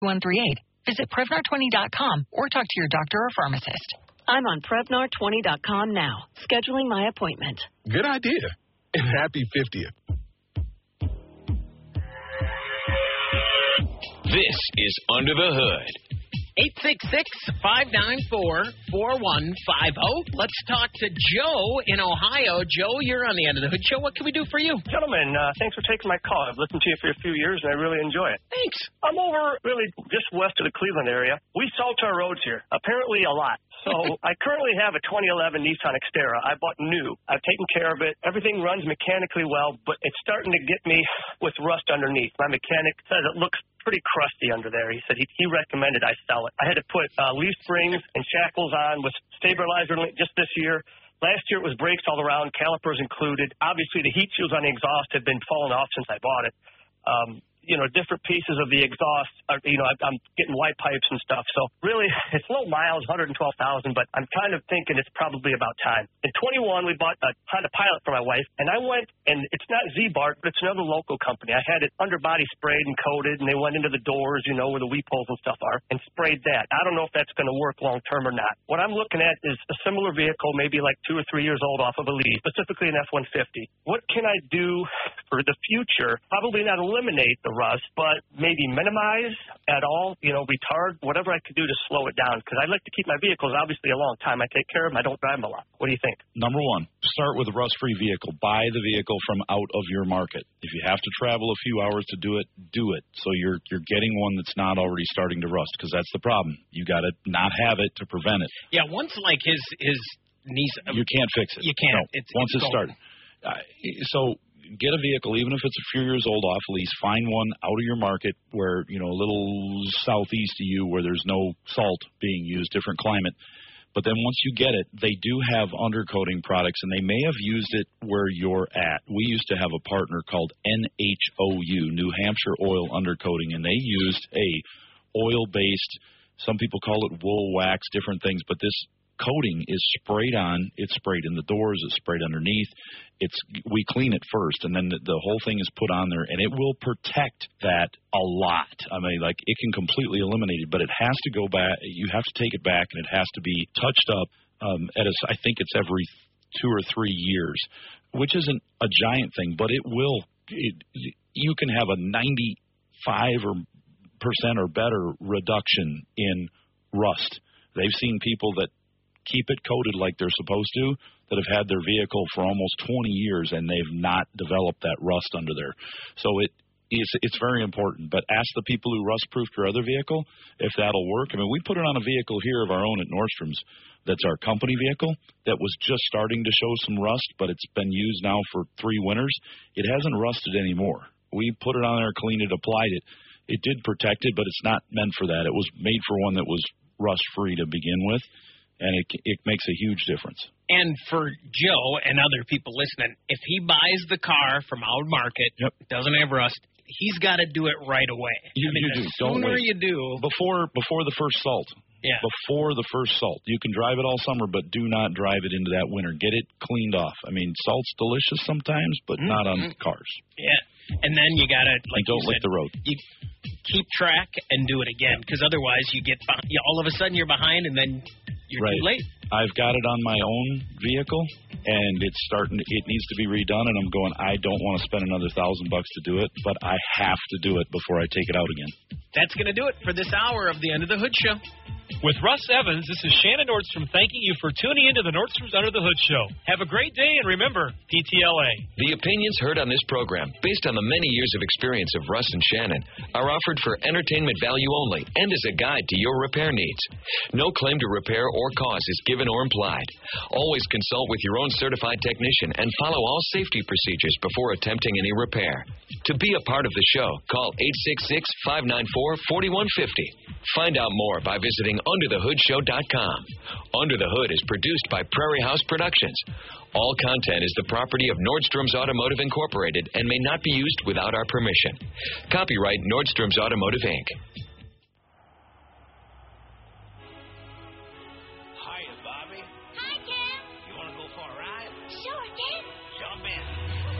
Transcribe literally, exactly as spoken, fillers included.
one three eight. Visit Prevnar twenty dot com or talk to your doctor or pharmacist. I'm on Prevnar twenty dot com now, scheduling my appointment. Good idea. And happy fiftieth. This is Under the Hood. eight six six, five nine four, four one five zero. Let's talk to Joe in Ohio. Joe, you're on the End of the Hood Show. What can we do for you? Gentlemen, uh, thanks for taking my call. I've listened to you for a few years, and I really enjoy it. Thanks. I'm over really just west of the Cleveland area. We salt our roads here, apparently a lot. So I currently have a twenty eleven Nissan Xterra. I bought new. I've taken care of it. Everything runs mechanically well, but it's starting to get me with rust underneath. My mechanic says it looks pretty crusty under there. He said he, he recommended I sell it. I had to put uh, leaf springs and shackles on with stabilizer link just this year. Last year it was brakes all around, calipers included. Obviously the heat shields on the exhaust have been falling off since I bought it. Um, you know, different pieces of the exhaust, are, you know, I, I'm getting white pipes and stuff. So really, it's low miles, one hundred twelve thousand, but I'm kind of thinking it's probably about time. In twenty-one, we bought a Honda Pilot for my wife, and I went, and it's not Z-Bart, but it's another local company. I had it underbody sprayed and coated, and they went into the doors, you know, where the weep holes and stuff are, and sprayed that. I don't know if that's going to work long-term or not. What I'm looking at is a similar vehicle, maybe like two or three years old off of a lease, specifically an F one fifty. What can I do for the future? Probably not eliminate the rust, but maybe minimize at all, you know, retard, whatever I could do to slow it down, because I like to keep my vehicles obviously a long time. I take care of them. I don't drive them a lot. What do you think? Number one, start with a rust-free vehicle. Buy the vehicle from out of your market. If you have to travel a few hours to do it, do it. So you're you're getting one that's not already starting to rust, because that's the problem. You got to not have it to prevent it. Yeah, once like his his knees. You can't fix it. You can't. No, it's, once it's it's started. Uh, so get a vehicle, even if it's a few years old off lease. Find one out of your market where, you know, a little southeast of you where there's no salt being used, different climate. But then once you get it, they do have undercoating products, and they may have used it where you're at. We used to have a partner called N H O U, New Hampshire Oil Undercoating, and they used a oil-based, some people call it wool wax, different things, but this coating is sprayed on. It's sprayed in the doors. It's sprayed underneath. It's we clean it first, and then the, the whole thing is put on there, and it will protect that a lot. I mean, like, it can completely eliminate it, but it has to go back. You have to take it back, and it has to be touched up um, at a, I think it's every two or three years, which isn't a giant thing, but it will. It, you can have a ninety-five or percent or better reduction in rust. They've seen people that keep it coated like they're supposed to, that have had their vehicle for almost twenty years, and they've not developed that rust under there. So it is, it's very important. But ask the people who rust-proofed your other vehicle if that'll work. I mean, we put it on a vehicle here of our own at Nordstrom's that's our company vehicle that was just starting to show some rust, but it's been used now for three winters. It hasn't rusted anymore. We put it on there, cleaned it, applied it. It did protect it, but it's not meant for that. It was made for one that was rust-free to begin with. And it it makes a huge difference. And for Joe and other people listening, if he buys the car from out market, yep. doesn't have rust, he's got to do it right away. You, I mean, you the do. Don't sooner wait. you do. Before before the first salt. Yeah. Before the first salt. You can drive it all summer, but do not drive it into that winter. Get it cleaned off. I mean, salt's delicious sometimes, but mm-hmm. not on cars. Yeah. And then you got to, like and don't you lick said, the road. You keep track and do it again, because otherwise you get you, all of a sudden you're behind, and then you're right. too late. I've got it on my own vehicle, and it's starting. It needs to be redone, and I'm going, I don't want to spend another thousand bucks to do it, but I have to do it before I take it out again. That's going to do it for this hour of the End of the Hood Show. With Russ Evans, this is Shannon Nordstrom thanking you for tuning into the Nordstrom's Under the Hood Show. Have a great day, and remember, P T L A. The opinions heard on this program, based on the many years of experience of Russ and Shannon, are offered for entertainment value only and as a guide to your repair needs. No claim to repair or cause is given or implied. Always consult with your own certified technician and follow all safety procedures before attempting any repair. To be a part of the show, call eight six six, five nine four, four one five zero. Find out more by visiting under the hood show dot com. Under the Hood is produced by Prairie House Productions. All content is the property of Nordstrom's Automotive Incorporated and may not be used without our permission. Copyright Nordstrom's Automotive, Incorporated